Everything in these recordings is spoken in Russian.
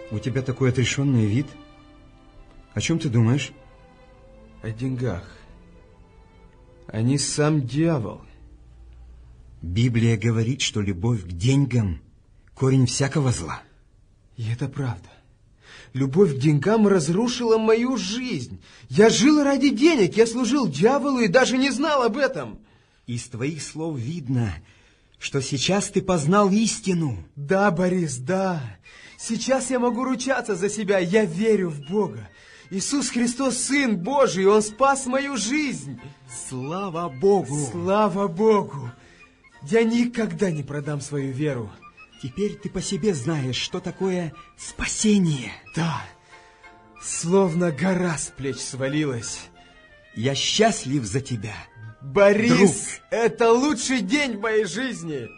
У тебя такой отрешенный вид. О чем ты думаешь? О деньгах. Они сам дьявол. Библия говорит, что любовь к деньгам – корень всякого зла. И это правда. Любовь к деньгам разрушила мою жизнь. Я жил ради денег, я служил дьяволу и даже не знал об этом. Из твоих слов видно, что сейчас ты познал истину. Да, Борис, да. Сейчас я могу ручаться за себя. Я верю в Бога. Иисус Христос, Сын Божий, Он спас мою жизнь. Слава Богу! Слава Богу! Я никогда не продам свою веру. Теперь ты по себе знаешь, что такое спасение. Да, словно гора с плеч свалилась. Я счастлив за тебя. Борис, друг. Это лучший день в моей жизни.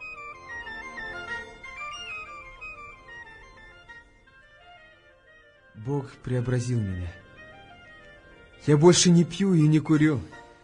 Бог преобразил меня. Я больше не пью и не курю.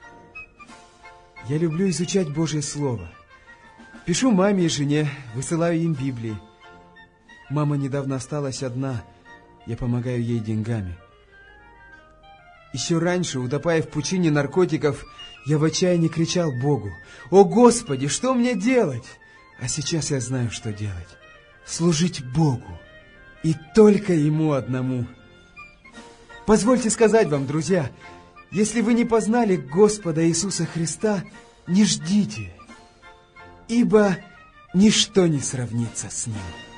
Я люблю изучать Божье Слово. Пишу маме и жене, высылаю им Библии. Мама недавно осталась одна, я помогаю ей деньгами. Еще раньше, утопая в пучине наркотиков, я в отчаянии кричал Богу: «О, Господи, что мне делать?» А сейчас я знаю, что делать. Служить Богу. И только Ему одному. Позвольте сказать вам, друзья, если вы не познали Господа Иисуса Христа, не ждите, ибо ничто не сравнится с Ним.